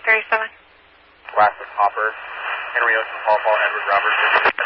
137. Last is Hopper, Henry Ocean, Paul, Edward Roberts.